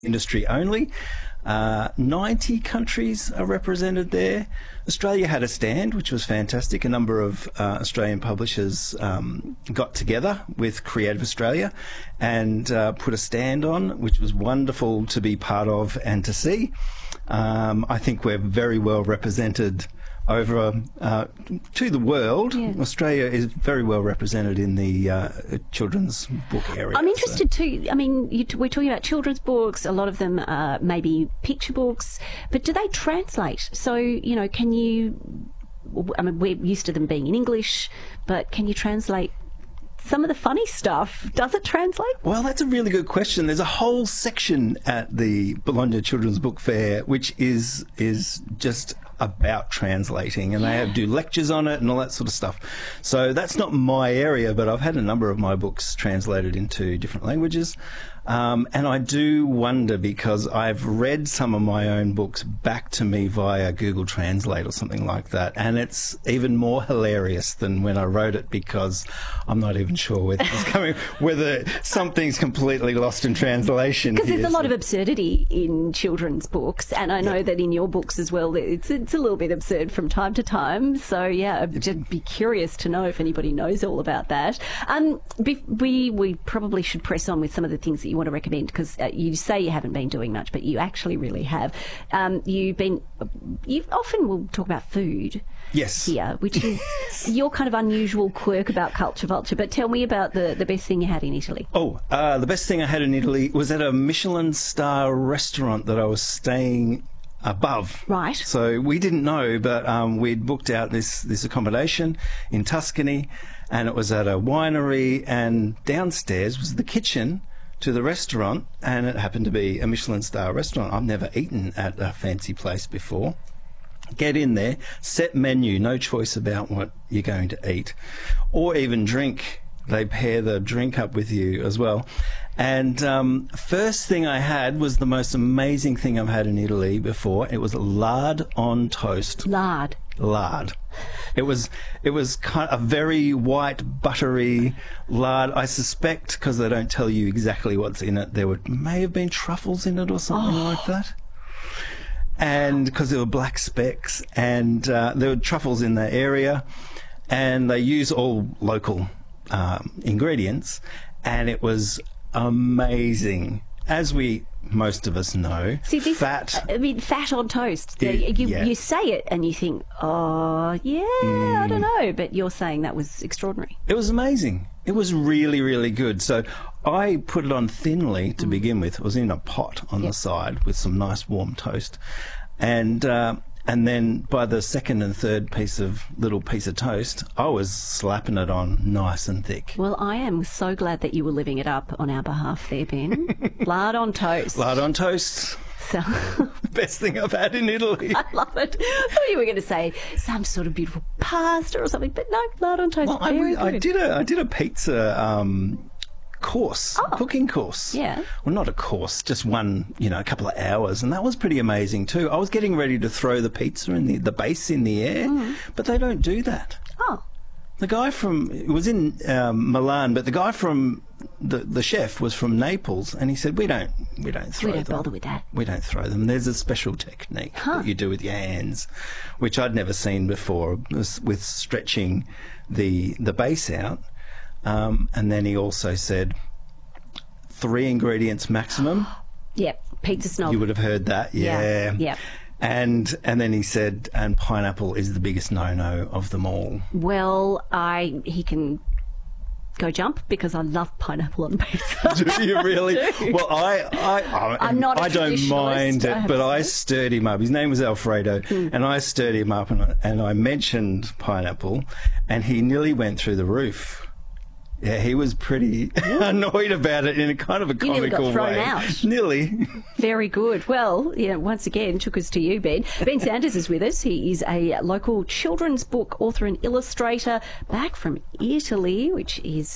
industry only. 90 countries are represented there. Australia had a stand, which was fantastic. A number of Australian publishers got together with Creative Australia and put a stand on, which was wonderful to be part of and to see. I think we're very well represented over to the world. Yeah. Australia is very well represented in the children's book area. I'm interested too. I mean, we're talking about children's books. A lot of them are maybe picture books, but do they translate? So, you know, can you? I mean, we're used to them being in English, but can you translate some of the funny stuff? Does it translate? Well, that's a really good question. There's a whole section at the Bologna Children's Book Fair which is just about translating, and they do lectures on it and all that sort of stuff. So that's not my area, but I've had a number of my books translated into different languages. And I do wonder, because I've read some of my own books back to me via Google Translate or something like that, and it's even more hilarious than when I wrote it, because I'm not even sure whether something's completely lost in translation. Because there's a lot of absurdity in children's books, and I know that in your books as well, it's a little bit absurd from time to time. So yeah, I'd just be curious to know if anybody knows all about that. We probably should press on with some of the things that you want to recommend, because you say you haven't been doing much, but you actually really have. You often will talk about food. Yes. Here, which is your kind of unusual quirk about Culture Vulture. But tell me about the best thing you had in Italy. The best thing I had in Italy was at a Michelin star restaurant that I was staying above. Right. So we didn't know, but we'd booked out this accommodation in Tuscany, and it was at a winery, and downstairs was the kitchen to the restaurant, and it happened to be a Michelin star restaurant. I've never eaten at a fancy place before. Get in there, set menu, no choice about what you're going to eat or even drink. They pair the drink up with you as well. And first thing I had was the most amazing thing I've had in Italy before. It was lard on toast. Lard. It was kind of a very white, buttery lard. I suspect, because they don't tell you exactly what's in it, may have been truffles in it or something like that. And because there were black specks, and there were truffles in the area, and they use all local ingredients, and it was amazing. As most of us know, fat. I mean, fat on toast. You say it and you think, oh, yeah, I don't know. But you're saying that was extraordinary. It was amazing. It was really, really good. So I put it on thinly to begin with. It was in a pot on the side with some nice warm toast. And then by the second and third little piece of toast, I was slapping it on nice and thick. Well, I am so glad that you were living it up on our behalf there, Ben. Lard on toast. Lard on toast. So, best thing I've had in Italy. I love it. I thought you were going to say some sort of beautiful pasta or something, but no, lard on toast. Well, I did a pizza cooking course. Yeah. Well, not a course, just one, a couple of hours, and that was pretty amazing too. I was getting ready to throw the pizza in the base in the air, but they don't do that. Oh. The guy it was in Milan, but the guy from the chef was from Naples, and he said, we don't throw them. We don't bother with that. We don't throw them. There's a special technique that you do with your hands, which I'd never seen before, with stretching the base out. And then he also said 3 ingredients maximum. Yep, pizza snob. You would have heard that, yeah. Yeah. And then he said, and pineapple is the biggest no-no of them all. Well, he can go jump, because I love pineapple on pizza. Do you really? Well, I'm not a I don't mind it, but I say. stirred him up. His name was Alfredo, and I stirred him up, and I mentioned pineapple, and he nearly went through the roof. Yeah, he was pretty annoyed about it in a kind of a comical way. You nearly got thrown out. Nearly. Very good. Well, once again, took us to you, Ben. Ben Sanders is with us. He is a local children's book author and illustrator back from Italy, which is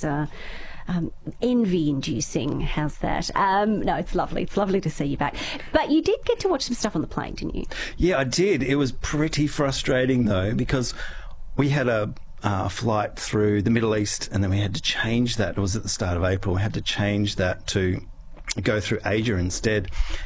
envy-inducing. How's that? No, it's lovely. It's lovely to see you back. But you did get to watch some stuff on the plane, didn't you? Yeah, I did. It was pretty frustrating, though, because we had a flight through the Middle East, and then we had to change that. It was at the start of April. We had to change that to go through Asia instead.